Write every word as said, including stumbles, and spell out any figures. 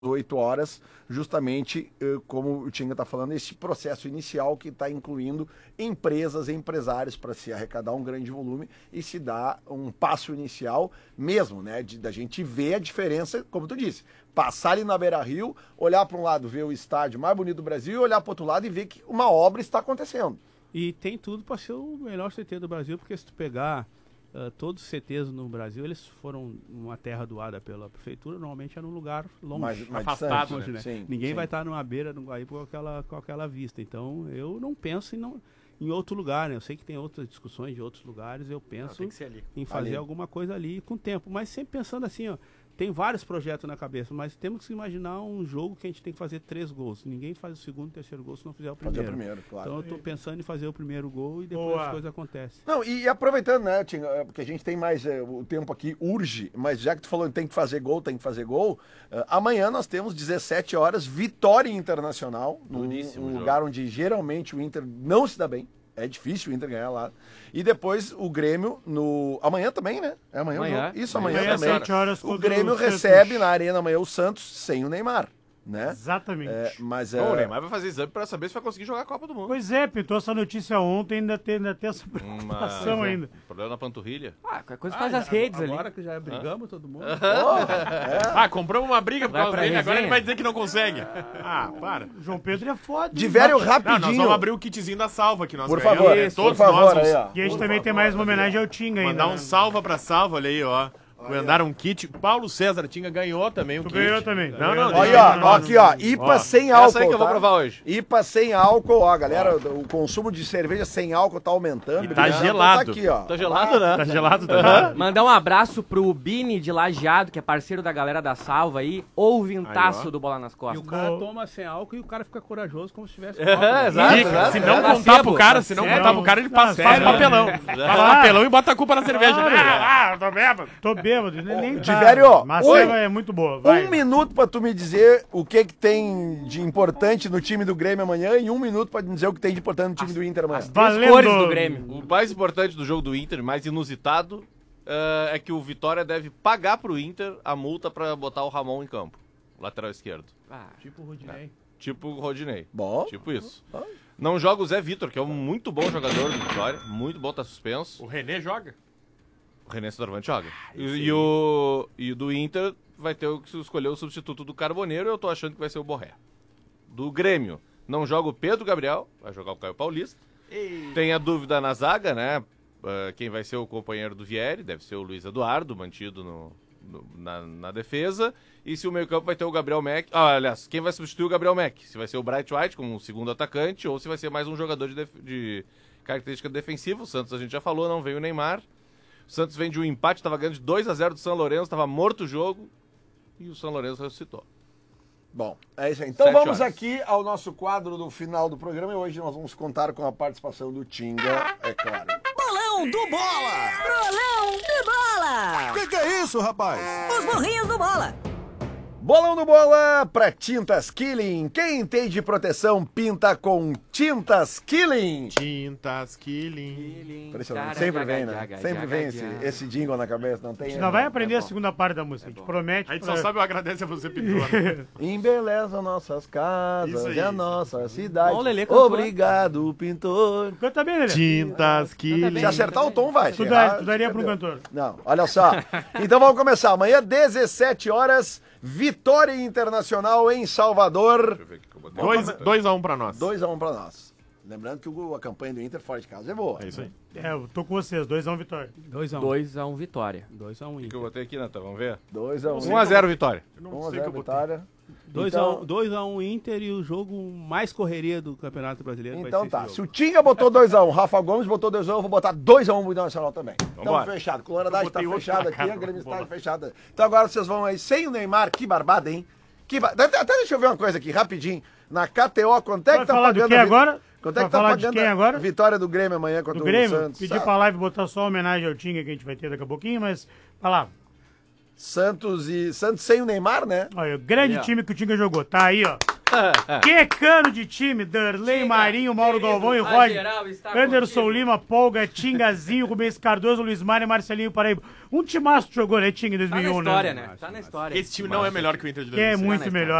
oito horas, justamente como o Tinga está falando, esse processo inicial que está incluindo empresas e empresários para se arrecadar um grande volume e se dar um passo inicial mesmo, né, de, da gente ver a diferença, como tu disse, passar ali na Beira-Rio, olhar para um lado, ver o estádio mais bonito do Brasil e olhar para o outro lado e ver que uma obra está acontecendo. E tem tudo para ser o melhor C T do Brasil, porque se tu pegar Uh, todos os C Tês no Brasil, eles foram uma terra doada pela prefeitura, normalmente é num lugar longe, mais, mais afastado, distante, né? Sim, Ninguém sim. vai estar numa beira do Guaíba com aquela, com aquela vista. Então, eu não penso em, não, em outro lugar, né? Eu sei que tem outras discussões de outros lugares, eu penso não, em fazer ali. alguma coisa ali com o tempo, mas sempre pensando assim, ó, tem vários projetos na cabeça, mas temos que imaginar um jogo que a gente tem que fazer três gols. Ninguém faz o segundo e terceiro gol se não fizer o primeiro. Fazer o primeiro, claro. Então eu tô pensando em fazer o primeiro gol e depois Boa. as coisas acontecem. Não, e, e aproveitando, né, Tinga, porque a gente tem mais, é, o tempo aqui urge, mas já que tu falou que tem que fazer gol, tem que fazer gol, uh, amanhã nós temos dezessete horas, Vitória Internacional, num um lugar onde geralmente o Inter não se dá bem. É difícil o Inter ganhar lá. E depois o Grêmio no... Amanhã também, né? É amanhã, amanhã. o jogo. Isso, amanhã, amanhã também. sete horas O Grêmio recebe na Arena amanhã o Santos sem o Neymar, né? Exatamente. É, mas Bom, é... o Neymar vai fazer exame pra saber se vai conseguir jogar a Copa do Mundo. Pois é, pintou essa notícia ontem, ainda tem, ainda tem essa preocupação Uma- ainda. Problema na panturrilha. Ah, qualquer coisa faz as redes ali. Agora que já brigamos todo mundo. Ah, compramos uma briga por Vai causa pra dele, agora resenha. ele vai dizer que não consegue. Ah, para. João Pedro é foda. De velho Não, rapidinho. nós vamos abrir o kitzinho da salva que nós Por ganhamos. favor, É, por todos favor, nós. aí, uns- ó. E a gente também tem mais uma homenagem ao Tinga ainda. Mandar um né? salva pra salva, olha aí, ó. Mandaram um kit. Paulo César Tinga ganhou também um Tu kit. ganhou também. Não, não, Olha aí, deixa ó, eu- ó, aqui, ó, I P A Ó, sem álcool, essa aí que eu vou tá? provar hoje. I P A sem álcool, ó, galera, o consumo de cerveja sem álcool tá aumentando. E tá Então gelado. Tá aqui, ó. Tá gelado, né? Tá gelado também. Mandar um abraço pro Bini de Lajeado, que é parceiro da galera da Salva aí, ouvintaço Aí, ó. do Bola nas E o Costas. cara Vou- toma sem álcool e o cara fica corajoso como se tivesse É, álcool, né? exato, E exato. se não É contar placebo, pro cara, se não placebo. contar pro cara, ele passa, Não, faz sério. papelão. Faz papelão e bota a culpa na cerveja. Claro. Ah, ah, tô bêbado. Tô bêbado, nem, nem De tá. velho, ó, Mas oi. é muito boa, vai. Um minuto pra tu me dizer o que que tem de importante no time do Grêmio amanhã e um minuto pra me dizer o que tem de importante no time do Inter amanhã. Valendo. Cores do Grêmio. O mais importante do jogo do Inter, mais inusitado, eh, é que o Vitória deve pagar pro Inter a multa pra botar o Ramon em campo, lateral esquerdo. Ah, Tipo o Rodinei. Tipo o Rodinei. Bom. Tipo isso. Não joga o Zé Vitor, que é um muito bom jogador do Vitória. Muito bom, tá suspenso. O René joga? O René Centroavante joga. E, e o e o do Inter vai ter que escolher o substituto do Carboneiro. Eu tô achando que vai ser o Borré. Do Grêmio, não joga o Pedro Gabriel, vai jogar o Caio Paulista. Tem a dúvida na zaga, né? Uh, quem vai ser o companheiro do Vieri? Deve ser o Luiz Eduardo, mantido no, no- na, na defesa. E se o meio-campo vai ter o Gabriel Mack. Ah, aliás, quem vai substituir o Gabriel Mack? Se vai ser o Bright White como segundo atacante ou se vai ser mais um jogador de, def- de característica defensiva. O Santos a gente já falou, não veio o Neymar. O Santos vem de um empate, estava ganhando de dois a zero do São Lourenço, estava morto o jogo e o São Lourenço ressuscitou. Bom, é isso aí. Então Sete vamos horas. aqui ao nosso quadro do final do programa e hoje nós vamos contar com a participação do Tinga, é claro. Bolão do Bola! Bolão do Bola! Que que é isso, rapaz? Os burrinhos do Bola! Bolão do Bola para Tintas Killing. Quem entende de proteção pinta com Tintas Killing. Tintas, Killing. Impressionante. Sempre vem, né? Sempre vem esse, esse jingle na cabeça, não A tem? gente não vai aprender a segunda parte da música, a gente promete. A gente pra- só sabe o agradece a você, pintor. Embeleza nossas casas Isso aí. e a nossa cidade. Ó, o Lelê cantou. Obrigado, pintor. Canta bem, Lelê. Tintas, Killing. Se acertar o tom, vai. Tu, Se dá- errar, tu daria pra um perdeu. cantor. Não, olha só. Então vamos começar. Amanhã, dezessete horas, Vitória Internacional em Salvador. dois a um pra nós. dois a um pra nós. Lembrando que o- a campanha do Inter fora de casa é boa. É isso aí. É, eu tô com vocês, dois a um vitória. dois a um. dois a um Vitória. dois a um. O que eu botei aqui, Natan? Vamos ver? dois a um. um a zero Vitória. Eu não um a sei o que zero eu botei. Vitória. dois a Então- um, dois a um Inter e o jogo mais correria do Campeonato Brasileiro. vai Então ser tá. esse Se jogo. o Tinga botou dois a um, Rafa Gomes botou dois a um, eu vou botar dois a um pro Internacional também. Estamos Vambora. fechados. Coloradade Eu tá botei outro fechada placar, aqui, a Grêmio está bola. fechada. Então agora vocês vão aí sem o Neymar. Que barbada, hein? Que ba... até, até deixa eu ver uma coisa aqui, rapidinho. Na K T O, quanto é que Vai tá falar do pagando... que a vi- agora? Quanto é Vai que tá falar de pagando quem a agora? vitória do Grêmio amanhã contra Do o Grêmio, Santos? pedi Sa- pra live botar só uma homenagem ao Tinga que a gente vai ter daqui a pouquinho, mas vai lá. Santos e... Santos sem o Neymar, né? Olha, o grande Aí, ó. time que o Tinga jogou. Tá aí, ó. Que cano de time, Darley, Tinga, Marinho, Mauro querido, Galvão e a Roger. geral está Anderson contigo. Lima, Polga, Tingazinho, Rubens Cardoso, Luiz Mário e Marcelinho Paraíba. Um timaço jogou, né, Tinga, em dois Tá mil e na um, história, né? né? Tá na história. Esse time não é melhor que o Inter de Que é dois mil e seis. muito né, melhor.